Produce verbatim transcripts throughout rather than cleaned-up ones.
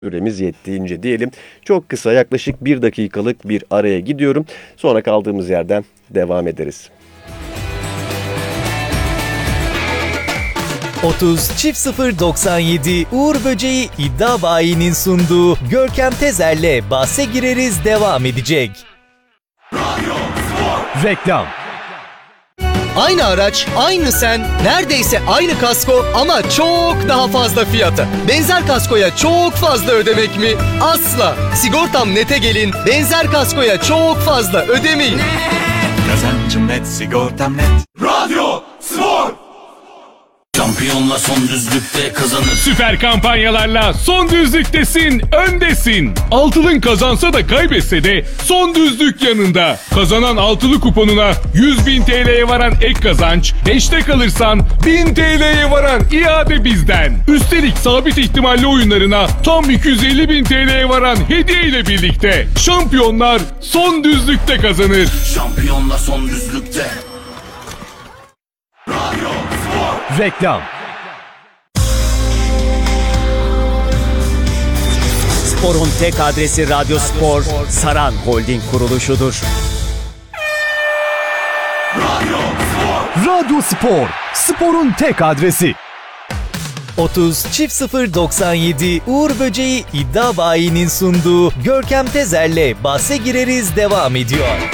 Süremiz yettiğince diyelim. Çok kısa, yaklaşık bir dakikalık bir araya gidiyorum. Sonra kaldığımız yerden devam ederiz. otuz çift sıfır doksan yedi Uğur Böceği İddia Bayi'nin sunduğu Görkem Tezer'le bahse gireriz devam edecek. Radyo Spor. Reklam. Aynı araç, aynı sen, neredeyse aynı kasko ama çok daha fazla fiyata. Benzer kaskoya çok fazla ödemek mi? Asla. Sigortam Net'e gelin, benzer kaskoya çok fazla ödemeyin. Kazancım net, sigortam net. Radyo Spor. Şampiyonla son düzlükte kazanır. Süper kampanyalarla son düzlüktesin, öndesin. Altılın kazansa da kaybetse de son düzlük yanında. Kazanan altılı kuponuna yüz bin T L'ye varan ek kazanç, beşte kalırsan bin T L'ye varan iade bizden. Üstelik sabit ihtimalli oyunlarına tam iki yüz elli bin T L'ye varan hediye ile birlikte. Şampiyonlar son düzlükte kazanır. Şampiyonlar son düzlükte. Radyo Spor. Reklam. Spor'un tek adresi Radyo Spor, Saran Holding kuruluşudur. Radyo Spor. Radyo Spor. Sporun tek adresi. otuz çift sıfır doksan yedi Uğur Böceği İddia Bayi'nin sunduğu Görkem Tezer'le bahse gireriz devam ediyor.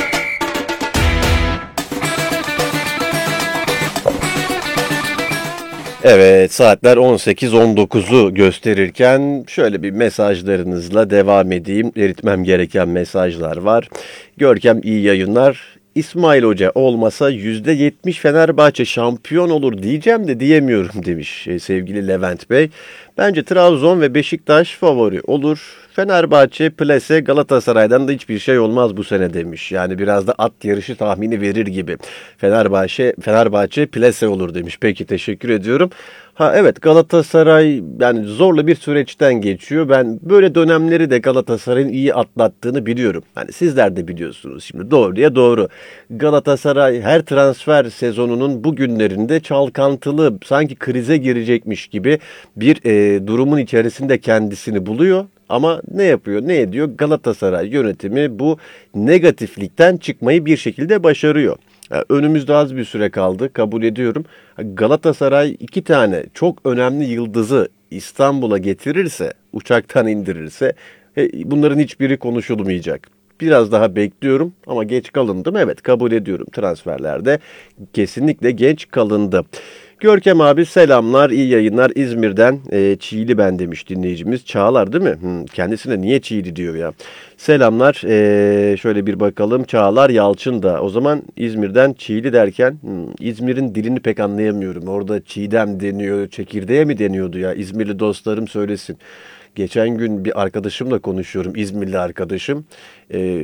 Evet, saatler on sekiz on dokuzu gösterirken şöyle bir mesajlarınızla devam edeyim. Eritmem gereken mesajlar var. Görkem iyi yayınlar. İsmail Hoca olmasa yüzde yetmiş Fenerbahçe şampiyon olur diyeceğim de diyemiyorum demiş sevgili Levent Bey. Bence Trabzon ve Beşiktaş favori olur. Fenerbahçe, Plase, Galatasaray'dan da hiçbir şey olmaz bu sene demiş. Yani biraz da at yarışı tahmini verir gibi. Fenerbahçe, Fenerbahçe Plase olur demiş. Peki, teşekkür ediyorum. Ha evet, Galatasaray yani zorlu bir süreçten geçiyor. Ben böyle dönemleri de Galatasaray'ın iyi atlattığını biliyorum. Hani sizler de biliyorsunuz şimdi, doğruya doğru. Galatasaray her transfer sezonunun bu günlerinde çalkantılı, sanki krize girecekmiş gibi bir e, durumun içerisinde kendisini buluyor. Ama ne yapıyor, ne ediyor? Galatasaray yönetimi bu negatiflikten çıkmayı bir şekilde başarıyor. Yani önümüzde az bir süre kaldı, kabul ediyorum. Galatasaray iki tane çok önemli yıldızı İstanbul'a getirirse, uçaktan indirirse bunların hiçbiri konuşulmayacak. Biraz daha bekliyorum ama geç kalındı mı? Evet, kabul ediyorum, transferlerde kesinlikle geç kalındı. Görkem abi selamlar, iyi yayınlar. İzmir'den e, Çiğli ben demiş dinleyicimiz. Çağlar değil mi? Hmm, kendisine niye Çiğli diyor ya. Selamlar, e, şöyle bir bakalım. Çağlar Yalçın da. O zaman İzmir'den Çiğli derken hmm, İzmir'in dilini pek anlayamıyorum. Orada Çiğdem deniyor, çekirdeğe mi deniyordu ya? İzmirli dostlarım söylesin. Geçen gün bir arkadaşımla konuşuyorum, İzmirli arkadaşım. Ee,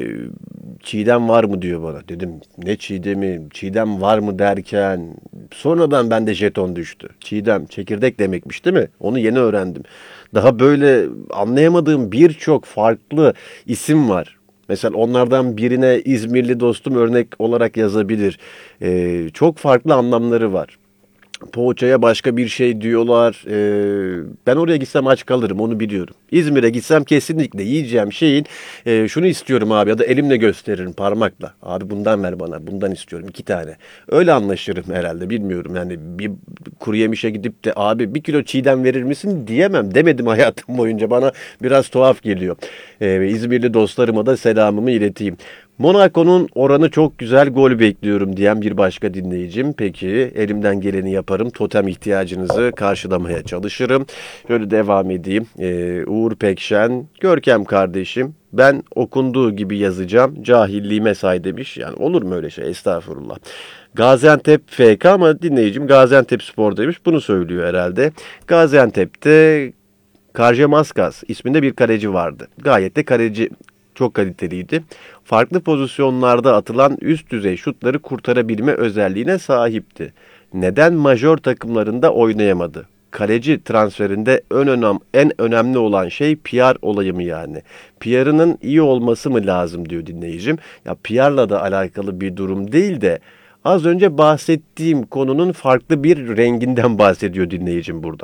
Çiğdem var mı diyor bana. Dedim ne Çiğdem'i, Çiğdem var mı derken sonradan bende jeton düştü. Çiğdem çekirdek demekmiş değil mi? Onu yeni öğrendim. Daha böyle anlayamadığım birçok farklı isim var. Mesela onlardan birine İzmirli dostum örnek olarak yazabilir. Ee, çok farklı anlamları var. Poğaçaya başka bir şey diyorlar. Ee, ben oraya gitsem aç kalırım, onu biliyorum. İzmir'e gitsem kesinlikle yiyeceğim şeyin e, şunu istiyorum abi, ya da elimle gösteririm parmakla. Abi bundan ver bana, bundan istiyorum iki tane. Öyle anlaşırım herhalde, bilmiyorum. Yani bir kuru yemişe gidip de abi bir kilo çiğdem verir misin diyemem. Demedim hayatım boyunca, bana biraz tuhaf geliyor. Ee, İzmirli dostlarıma da selamımı ileteyim. Monaco'nun oranı çok güzel, gol bekliyorum diyen bir başka dinleyicim. Peki, elimden geleni yaparım. Totem ihtiyacınızı karşılamaya çalışırım. Şöyle devam edeyim. Ee, Uğur Pekşen, Görkem kardeşim, ben okunduğu gibi yazacağım. Cahilliğime say demiş. Yani olur mu öyle şey? Estağfurullah. Gaziantep F K ama dinleyicim Gaziantep Spor demiş. Bunu söylüyor herhalde. Gaziantep'te Karjemaskas isminde bir kaleci vardı. Gayet de kaleci çok kaliteliydi. Farklı pozisyonlarda atılan üst düzey şutları kurtarabilme özelliğine sahipti. Neden majör takımlarında oynayamadı? Kaleci transferinde ön önem, en önemli olan şey P R olayı mı yani? P R'ının iyi olması mı lazım diyor dinleyicim. Ya P R'la da alakalı bir durum değil de az önce bahsettiğim konunun farklı bir renginden bahsediyor dinleyicim burada.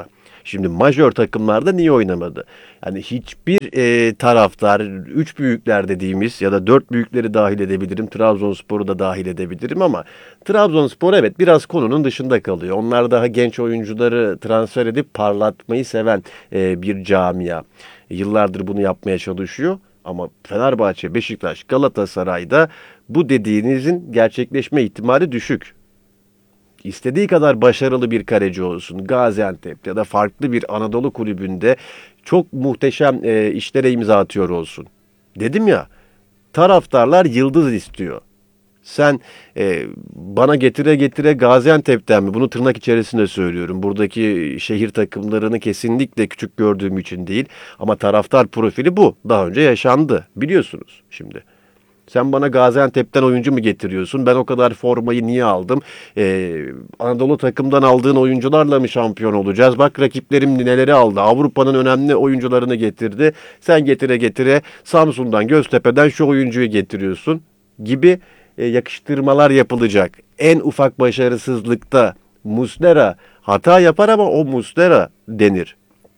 Şimdi majör takımlarda niye oynamadı? Yani hiçbir e, taraftar, üç büyükler dediğimiz ya da dört büyükleri dahil edebilirim. Trabzonspor'u da dahil edebilirim ama Trabzonspor evet biraz konunun dışında kalıyor. Onlar daha genç oyuncuları transfer edip parlatmayı seven e, bir camia. Yıllardır bunu yapmaya çalışıyor. Ama Fenerbahçe, Beşiktaş, Galatasaray'da bu dediğinizin gerçekleşme ihtimali düşük. İstediği kadar başarılı bir kaleci olsun, Gaziantep ya da farklı bir Anadolu kulübünde çok muhteşem e, işlere imza atıyor olsun. Dedim ya, taraftarlar yıldız istiyor. Sen e, bana getire getire Gaziantep'ten mi? Bunu tırnak içerisinde söylüyorum. Buradaki şehir takımlarını kesinlikle küçük gördüğüm için değil. Ama taraftar profili bu. Daha önce yaşandı. Biliyorsunuz şimdi. Sen bana Gaziantep'ten oyuncu mu getiriyorsun? Ben o kadar formayı niye aldım? Ee, Anadolu takımdan aldığın oyuncularla mı şampiyon olacağız? Bak rakiplerim neleri aldı. Avrupa'nın önemli oyuncularını getirdi. Sen getire getire Samsun'dan, Göztepe'den şu oyuncuyu getiriyorsun gibi e, yakıştırmalar yapılacak. En ufak başarısızlıkta Muslera hata yapar ama o Muslera denir.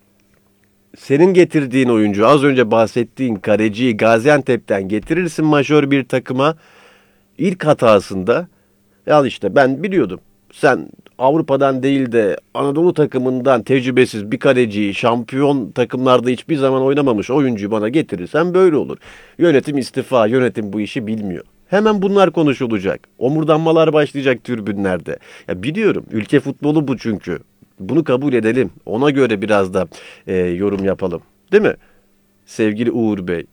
Senin getirdiğin oyuncu, az önce bahsettiğin kaleciyi Gaziantep'ten getirirsin majör bir takıma. İlk hatasında, ya işte ben biliyordum. Sen Avrupa'dan değil de Anadolu takımından tecrübesiz bir kaleciyi, şampiyon takımlarda hiçbir zaman oynamamış oyuncuyu bana getirirsen böyle olur. Yönetim istifa, yönetim bu işi bilmiyor. Hemen bunlar konuşulacak. Omurdanmalar başlayacak tribünlerde. Ya biliyorum, ülke futbolu bu çünkü. Bunu kabul edelim. Ona göre biraz da e, yorum yapalım. Değil mi? Sevgili Uğur Bey.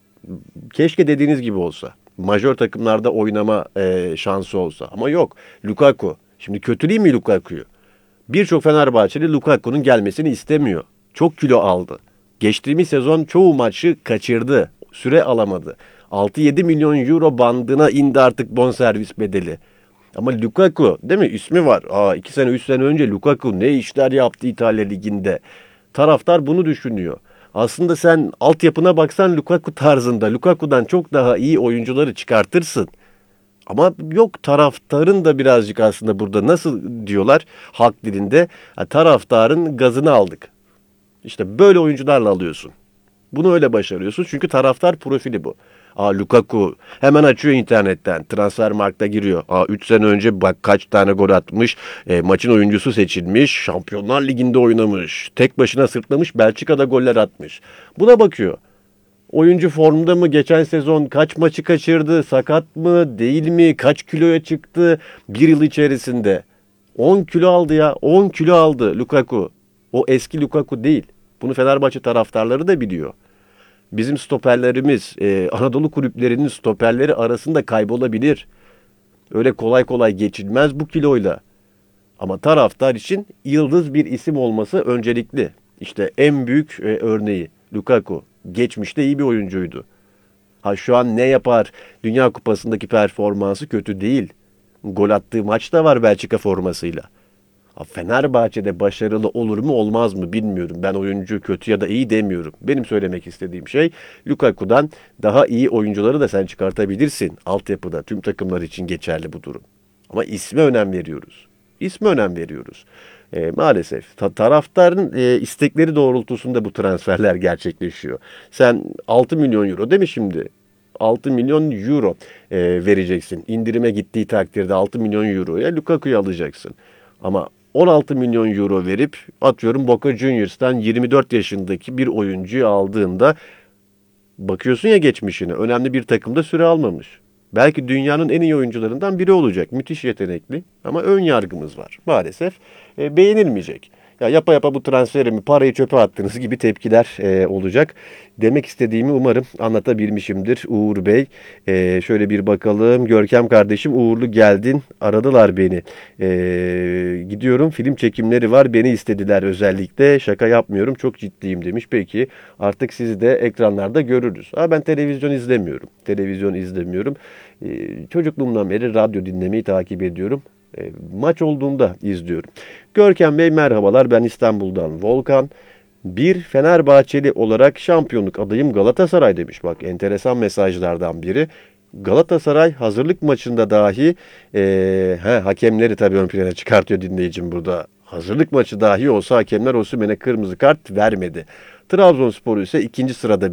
Keşke dediğiniz gibi olsa. Majör takımlarda oynama e, şansı olsa. Ama yok. Lukaku. Şimdi kötüleyeyim mi Lukaku'yu? Birçok Fenerbahçeli Lukaku'nun gelmesini istemiyor. Çok kilo aldı. Geçtiğimiz sezon çoğu maçı kaçırdı. Süre alamadı. altı yedi milyon euro bandına indi artık bonservis bedeli. Ama Lukaku değil mi? İsmi var. Aa, iki sene, üç sene önce Lukaku ne işler yaptı İtalya Ligi'nde. Taraftar bunu düşünüyor. Aslında sen altyapına baksan Lukaku tarzında, Lukaku'dan çok daha iyi oyuncuları çıkartırsın. Ama yok, taraftarın da birazcık aslında burada nasıl diyorlar halk dilinde, taraftarın gazını aldık. İşte böyle oyuncularla alıyorsun. Bunu öyle başarıyorsun çünkü taraftar profili bu. Aa, Lukaku hemen açıyor internetten. Transfermarkt'a giriyor. Aa, üç sene önce bak kaç tane gol atmış. E, maçın oyuncusu seçilmiş. Şampiyonlar Ligi'nde oynamış. Tek başına sırtlamış. Belçika'da goller atmış. Buna bakıyor. Oyuncu formda mı? Geçen sezon kaç maçı kaçırdı? Sakat mı? Değil mi? Kaç kiloya çıktı? Bir yıl içerisinde. on kilo aldı ya. on kilo aldı Lukaku. O eski Lukaku değil. Bunu Fenerbahçe taraftarları da biliyor. Bizim stoperlerimiz, e, Anadolu kulüplerinin stoperleri arasında kaybolabilir. Öyle kolay kolay geçilmez bu kiloyla. Ama taraftar için yıldız bir isim olması öncelikli. İşte en büyük e, örneği Lukaku. Geçmişte iyi bir oyuncuydu. Ha şu an ne yapar? Dünya Kupası'ndaki performansı kötü değil. Gol attığı maç da var Belçika formasıyla. Fenerbahçe'de başarılı olur mu olmaz mı bilmiyorum. Ben oyuncu kötü ya da iyi demiyorum. Benim söylemek istediğim şey Lukaku'dan daha iyi oyuncuları da sen çıkartabilirsin altyapıda. Tüm takımlar için geçerli bu durum. Ama isme önem veriyoruz. İsme önem veriyoruz. E, maalesef ta- taraftarın e, istekleri doğrultusunda bu transferler gerçekleşiyor. Sen altı milyon euro değil mi şimdi? altı milyon euro e, vereceksin. İndirime gittiği takdirde altı milyon euroya Lukaku'yu alacaksın. Ama on altı milyon euro verip atıyorum Boca Juniors'tan yirmi dört yaşındaki bir oyuncuyu aldığında bakıyorsun ya geçmişine, önemli bir takımda süre almamış. Belki dünyanın en iyi oyuncularından biri olacak. Müthiş yetenekli ama ön yargımız var. Maalesef e, beğenilmeyecek. Ya yapa yapa bu transferimi parayı çöpe attınız gibi tepkiler e, olacak. Demek istediğimi umarım anlatabilmişimdir Uğur Bey. E, şöyle bir bakalım. Görkem kardeşim uğurlu geldin. Aradılar beni. E, gidiyorum, film çekimleri var. Beni istediler özellikle. Şaka yapmıyorum. Çok ciddiyim demiş. Peki artık sizi de ekranlarda görürüz. Ha, ben televizyon izlemiyorum. Televizyon izlemiyorum. E, çocukluğumdan beri radyo dinlemeyi takip ediyorum. E, maç olduğunda izliyorum. Görkem Bey merhabalar, ben İstanbul'dan Volkan. Bir Fenerbahçeli olarak şampiyonluk adayım Galatasaray demiş. Bak enteresan mesajlardan biri. Galatasaray hazırlık maçında dahi e, he, hakemleri tabii ön plana çıkartıyor dinleyicim burada. hazırlık maçı dahi olsa hakemler Osimhen'e kırmızı kart vermedi. Trabzonspor'u ise ikinci sırada